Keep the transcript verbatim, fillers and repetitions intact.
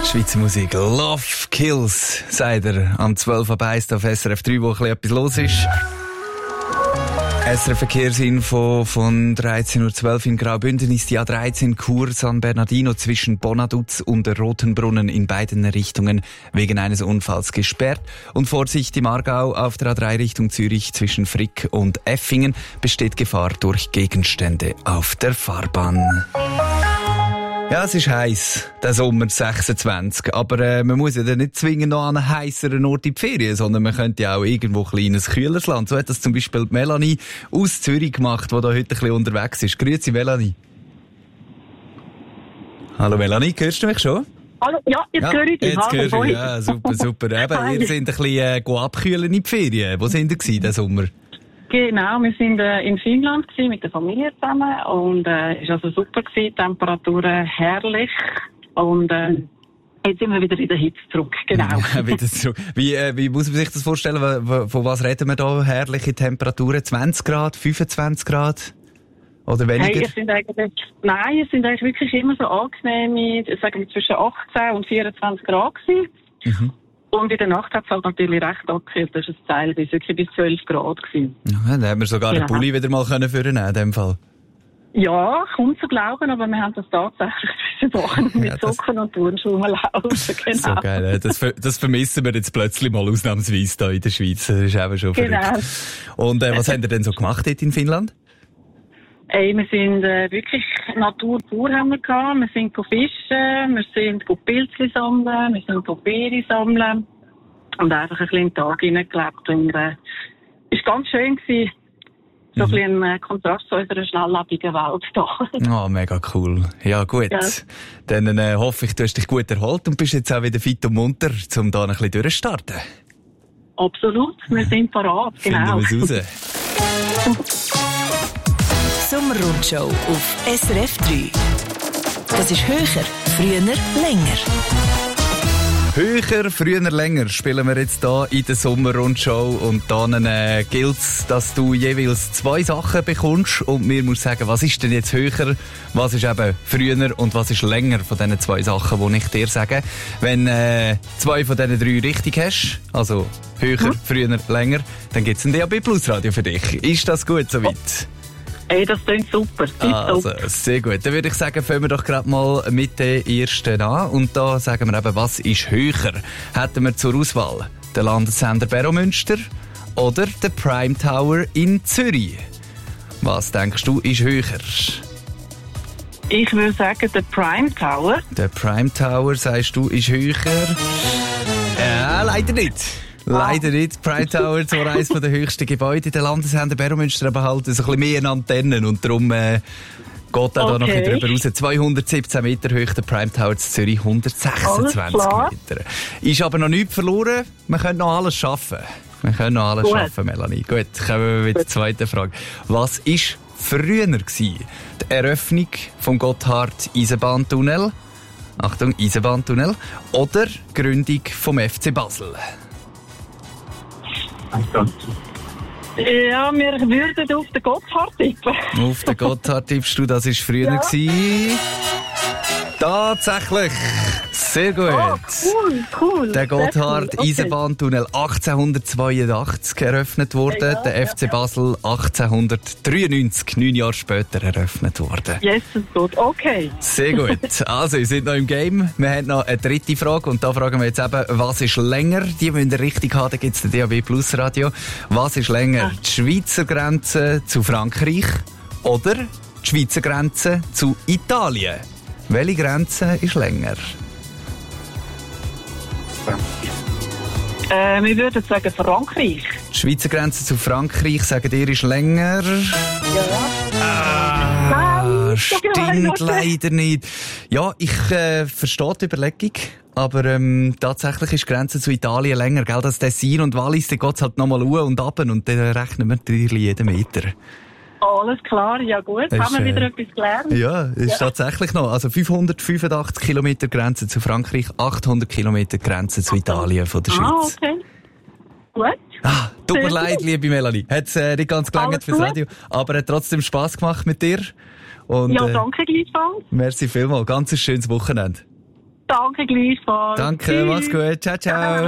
Schweizer Musik. Love Kills, sagt er am zwölf Uhr eins auf S R F drei, wo ein bisschen etwas los ist. S R F Verkehrsinfo von dreizehn Uhr zwölf in Graubünden ist die A dreizehn Chur San Bernardino zwischen Bonaduz und Rotenbrunnen in beiden Richtungen wegen eines Unfalls gesperrt. Und Vorsicht im Aargau auf der A drei Richtung Zürich zwischen Frick und Effingen besteht Gefahr durch Gegenstände auf der Fahrbahn. Ja, es ist heiß, der Sommer sechsundzwanzig. Aber äh, man muss ja dann nicht zwingend noch an einen heisseren Ort in die Ferien, sondern man könnte ja auch irgendwo ein kleines kühleres Land. So hat das zum Beispiel Melanie aus Zürich gemacht, die da heute ein bisschen unterwegs ist. Grüezi, Melanie. Hallo Melanie, hörst du mich schon? Hallo, ja, jetzt ja, höre ich dich. Jetzt hörst du mich. Ja, super, super. Eben, wir sind ein bisschen äh, abkühlen in die Ferien. Wo sind ihr gewesen, diesen Sommer? Genau, wir sind äh, in Finnland gewesen, mit der Familie zusammen und äh, ist also super gewesen, Temperaturen herrlich und äh, jetzt sind wir wieder in der Hitze zurück, genau. wieder zurück. Wie, äh, wie muss man sich das vorstellen? W- von was reden wir da? Herrliche Temperaturen? zwanzig Grad, fünfundzwanzig Grad? Oder weniger? Hey, es sind eigentlich, nein, es sind eigentlich wirklich immer so angenehme, sagen wir zwischen achtzehn und vierundzwanzig Grad gewesen. Mhm. Und in der Nacht hat es halt natürlich recht abgekühlt. Das war ein Teil bis wirklich bis zwölf Grad gewesen. Ja, da haben wir sogar genau. den Pulli wieder mal können vornehmen in dem Fall. Ja, kaum zu glauben, aber wir haben das tatsächlich diese Woche mit ja, Socken und Turnschuhen laufen. Genau. So geil, das, das vermissen wir jetzt plötzlich mal ausnahmsweise hier in der Schweiz. Das ist eben schon verrückt. Genau. Und äh, was habt ihr denn so gemacht dort in Finnland? Ey, wir sind äh, wirklich Natur pur haben wir gehabt. Wir sind fischen, wir sind Pilze sammeln, wir sind Beeren sammeln und einfach ein bisschen in den Tag hineingelebt. Und äh, es war ganz schön gewesen. So ein bisschen ein Kontrast zu unserer schnelllebigen Welt hier. Oh, mega cool. Ja, gut. Ja. Dann äh, hoffe ich, du hast dich gut erholt und bist jetzt auch wieder fit und munter, um da ein bisschen durchzustarten. Absolut, wir sind parat, genau. Finden wir es raus. Sommerrundschau auf S R F drei. Das ist höher, früher, länger. Höher, früher, länger spielen wir jetzt hier in der Sommerrundschau und dann äh, gilt es, dass du jeweils zwei Sachen bekommst und mir musst sagen, was ist denn jetzt höher, was ist eben früher und was ist länger von diesen zwei Sachen, die ich dir sage. Wenn äh, zwei von diesen drei richtig hast, also höher, hm? früher, länger, dann gibt es ein D A B Plus Radio für dich. Ist das gut soweit? Ey, das klingt super. Also, sehr gut. Dann würde ich sagen, fangen wir doch gerade mal mit den ersten an. Und da sagen wir eben, was ist höher? Hätten wir zur Auswahl den Landessender Beromünster oder den Prime Tower in Zürich? Was denkst du, ist höher? Ich würde sagen, der Prime Tower. Der Prime Tower, sagst du, ist höher? Ja, leider nicht. Leider nicht. Prime Tower, zwar eines der höchsten Gebäude der Landessender Beromünster, aber halt so ein bisschen mehr an Antennen und darum äh, geht er okay. da noch ein bisschen drüber raus. zweihundertsiebzehn Meter hoch, der Prime Tower in Zürich, hundertsechsundzwanzig Meter. Ist aber noch nichts verloren. Wir können noch alles schaffen. Wir können noch alles Gut. schaffen, Melanie. Gut, kommen wir mit der zweiten Frage. Was war früher gewesen? Die Eröffnung vom Gotthard-Eisenbahntunnel, Achtung, Eisenbahntunnel, oder die Gründung vom F C Basel? Ja, wir würden auf den Gotthard tippen. Auf den Gotthard tippst du, das war früher. Ja. Gewesen. Tatsächlich. Sehr gut. Oh, cool, cool. Der Gotthard-Eisenbahntunnel okay. achtzehnhundertzweiundachtzig eröffnet worden. Ja, der F C ja, Basel achtzehnhundertdreiundneunzig, neun Jahre später eröffnet worden. Yes, gut, okay. Sehr gut. Also, wir sind noch im Game. Wir haben noch eine dritte Frage und da fragen wir jetzt eben, was ist länger? Die müssen wir richtig haben, da gibt es den D A B Plus Radio. Was ist länger? Die Schweizer Grenze zu Frankreich oder die Schweizer Grenze zu Italien? Welche Grenze ist länger? Äh, wir würden sagen Frankreich. Die Schweizer Grenze zu Frankreich, sagen ihr, ist länger? Ja. Ah, Nein, stimmt leider nicht. Ja, ich äh, verstehe die Überlegung, aber ähm, tatsächlich ist die Grenze zu Italien länger. Gell? Das Tessin und Wallis, da geht es halt nochmal hoch und ab und dann rechnen wir natürlich jeden Meter. Alles klar, ja gut, das haben wir wieder äh, etwas gelernt. Ja, ist ja. tatsächlich noch. Also fünfhundertfünfundachtzig Kilometer Grenze zu Frankreich, achthundert Kilometer Grenze zu Italien von der Schweiz. Ah, okay. Gut. Ah, tut mir leid, liebe Melanie. Hat es äh, nicht ganz gelangt fürs Radio, aber hat trotzdem Spass gemacht mit dir. Und, ja, danke gleichfalls. Äh, merci vielmals. Ganz ein schönes Wochenende. Danke gleichfalls. Danke, mach's gut. Ciao, ciao.